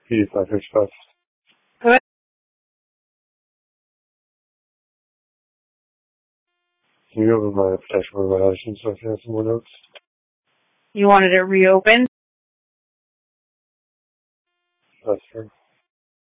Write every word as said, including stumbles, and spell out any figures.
P five six five. Good. Can you open my protection for violations so I can have some more notes? You wanted it reopened? That's fair.